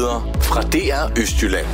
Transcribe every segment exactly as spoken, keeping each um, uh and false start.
Nyheder fra D R Østjylland.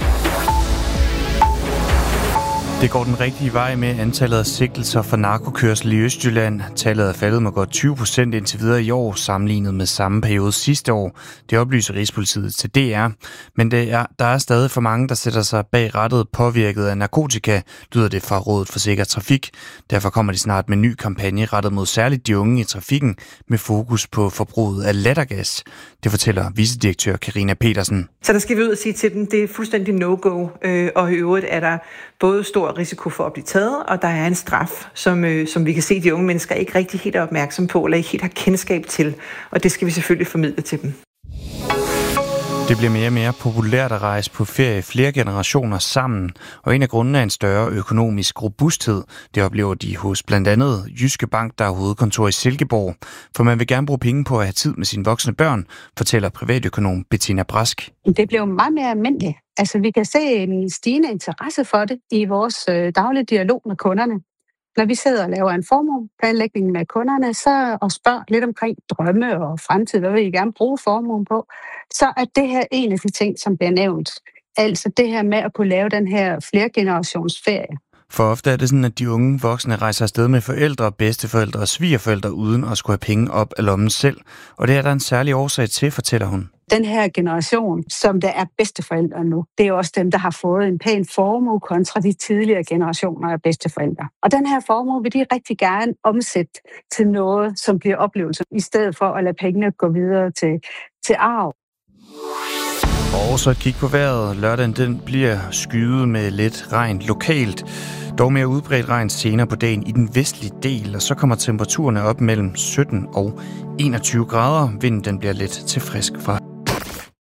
Det går den rigtige vej med antallet af sigtelser for narkokørsel i Østjylland. Tallet er faldet med godt tyve procent indtil videre i år, sammenlignet med samme periode sidste år. Det oplyser Rigspolitiet til D R. Men det er, der er stadig for mange, der sætter sig bag rattet påvirket af narkotika, lyder det fra Rådet for Sikker Trafik. Derfor kommer de snart med en ny kampagne rettet mod særligt de unge i trafikken med fokus på forbruget af lattergas. Det fortæller vicedirektør Karina Petersen. Så der skal vi ud og sige til dem, det er fuldstændig no-go, øh, og i øvrigt er der både stor risiko for at blive taget, og der er en straf, som, øh, som vi kan se, de unge mennesker ikke rigtig helt er opmærksom på, eller ikke helt har kendskab til, og det skal vi selvfølgelig formidle til dem. Det bliver mere og mere populært at rejse på ferie flere generationer sammen, og en af grundene er en større økonomisk robusthed. Det oplever de hos blandt andet Jyske Bank, der har hovedkontor i Silkeborg. For man vil gerne bruge penge på at have tid med sine voksne børn, fortæller privatøkonom Bettina Brask. Det bliver meget mere almindeligt. Altså, vi kan se en stigende interesse for det i vores øh, daglige dialog med kunderne. Når vi sidder og laver en formueplanlægning med kunderne, så og spørger lidt omkring drømme og fremtid, hvad vil I gerne bruge formuen på, så er det her en af de ting, som bliver nævnt. Altså det her med at kunne lave den her flergenerationsferie. For ofte er det sådan, at de unge voksne rejser afsted med forældre, bedsteforældre og svigerforældre uden at skulle have penge op af lommen selv. Og det er der en særlig årsag til, fortæller hun. Den her generation, som der er bedsteforældre nu, det er også dem, der har fået en pæn formue kontra de tidligere generationer af bedsteforældre. Og den her formue vil de rigtig gerne omsætte til noget, som bliver oplevelse, i stedet for at lade pengene gå videre til, til arv. Og så et kig på vejret. Lørdagen den bliver skyet med lidt regn lokalt. Dog mere udbredt regn senere på dagen i den vestlige del, og så kommer temperaturerne op mellem sytten og enogtyve grader. Vinden den bliver let til frisk fra